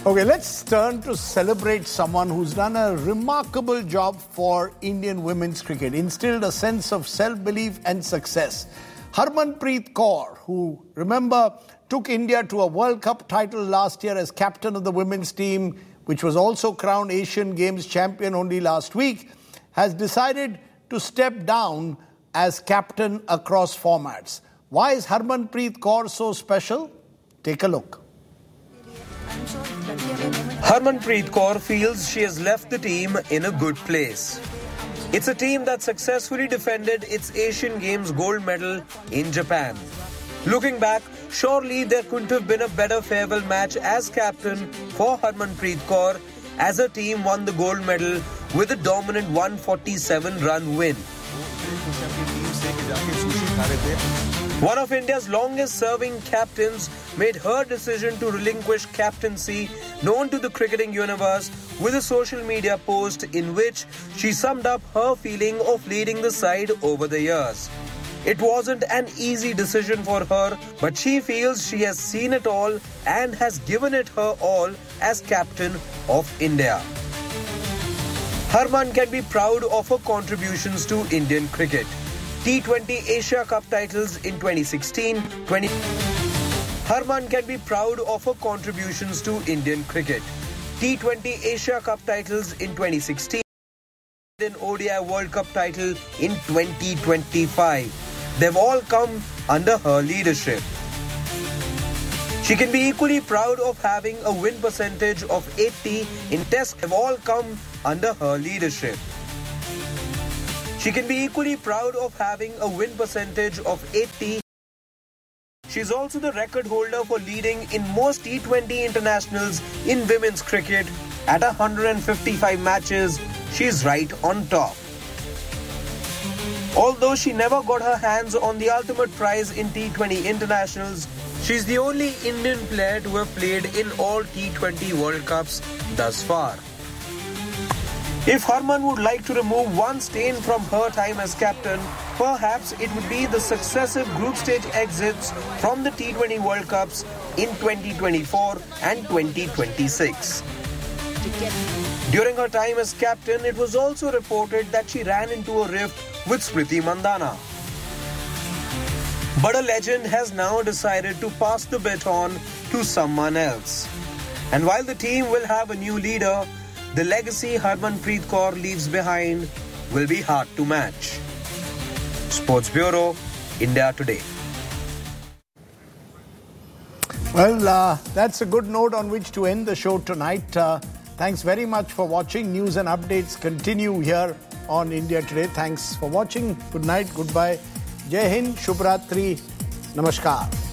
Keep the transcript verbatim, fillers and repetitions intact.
Okay, let's turn to celebrate someone who's done a remarkable job for Indian women's cricket, instilled a sense of self-belief and success. Harmanpreet Kaur, who, remember, took India to a World Cup title last year as captain of the women's team, which was also crowned Asian Games champion only last week, has decided to step down as captain across formats. Why is Harmanpreet Kaur so special? Take a look. Harmanpreet Kaur feels she has left the team in a good place. It's a team that successfully defended its Asian Games gold medal in Japan. Looking back, surely there couldn't have been a better farewell match as captain for Harmanpreet Kaur as her team won the gold medal with a dominant one forty-seven run win. One of India's longest-serving captains made her decision to relinquish captaincy known to the cricketing universe with a social media post in which she summed up her feeling of leading the side over the years. It wasn't an easy decision for her, but she feels she has seen it all and has given it her all as captain of India. Harman can be proud of her contributions to Indian cricket. T twenty Asia Cup titles in twenty sixteen twenty Harman can be proud of her contributions to Indian cricket. T twenty Asia Cup titles in twenty sixteen and O D I World Cup title in twenty twenty-five. They've all come under her leadership. She can be equally proud of having a win percentage of eighty in tests. They've all come under her leadership. She can be equally proud of having a win percentage of eighty. She's also the record holder for leading in most T twenty internationals in women's cricket. At one hundred fifty-five matches, she's right on top. Although she never got her hands on the ultimate prize in T twenty internationals, she's the only Indian player to have played in all T twenty World Cups thus far. If Harman would like to remove one stain from her time as captain, perhaps it would be the successive group stage exits from the T twenty World Cups in twenty twenty-four and twenty twenty-six. During her time as captain, it was also reported that she ran into a rift with Smriti Mandhana. But a legend has now decided to pass the baton to someone else. And while the team will have a new leader, the legacy Harmanpreet Kaur leaves behind will be hard to match. Sports Bureau, India Today. Well, uh, that's a good note on which to end the show tonight. Uh, thanks very much for watching. News and updates continue here on India Today. Thanks for watching. Good night. Goodbye. Jai Hind. Shubh Ratri. Namaskar.